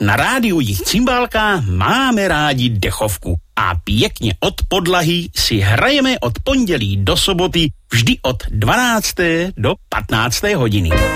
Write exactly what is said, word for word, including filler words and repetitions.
Na rádiu Jich Cymbálka máme rádi dechovku a pěkně od podlahy si hrajeme od pondělí do soboty vždy od dvanácté do patnácté hodiny.